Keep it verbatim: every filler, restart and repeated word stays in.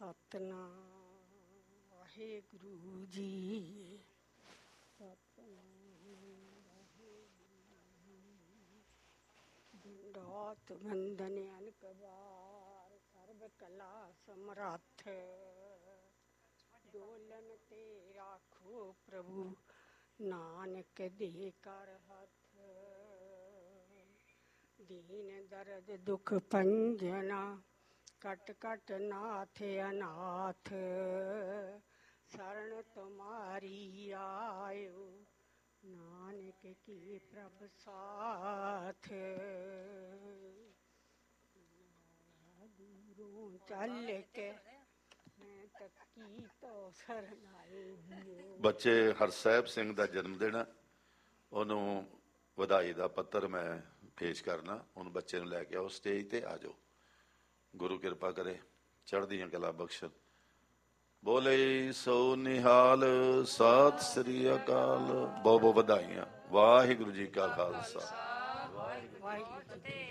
ਸਤਨਾਮ ਵਾਹਿਗੁਰੂ ਜੀ। ਦੰਡੋਤ ਵੰਦਨ ਅਨਕ ਵਾਰ, ਸਰਬ ਕਲਾ ਸਮਰੱਥ। ਡੋਲਨ ਤੇ ਰਾਖੋ ਪ੍ਰਭੂ, ਨਾਨਕ ਦੇ ਕਰ ਹੱਥ। ਦੀਨ ਦਰਦ ਦੁਖ ਭੰਜਨਾ, ਕਟ ਕਟ ਨਾਥ ਅਨਾਥ। शरण तुम्हारी आयो, नानक की प्रभ साथ। दूरों चल के मैं तकी तो शरण आए। ਬੱਚੇ ਹਰਸਹਿਬ ਸਿੰਘ ਦਾ ਜਨਮ ਦਿਨ ਹੈ, ਉਹਨੂੰ ਵਧਾਈ ਦਾ ਪੱਤਰ ਮੈਂ ਪੇਸ਼ ਕਰਨਾ। ਉਹਨੂੰ ਬੱਚੇ ਨੂੰ ਲੈ ਕੇ ਆਓ ਸਟੇਜ ਤੇ, ਆ ਜਾਓ। ਗੁਰੂ ਕਿਰਪਾ ਕਰੇ, ਚੜ੍ਹਦੀਆਂ ਕਲਾ ਬਖਸ਼ਣ। ਬੋਲੇ ਸੋ ਨਿਹਾਲ, ਸਤਿ ਸ੍ਰੀ ਅਕਾਲ। ਬਹੁਤ ਬਹੁਤ ਵਧਾਈਆਂ। ਵਾਹਿਗੁਰੂ ਜੀ ਕਾ ਖਾਲਸਾ, ਵਾਹਿਗੁਰੂ ਜੀ ਕੀ ਫਤਿਹ।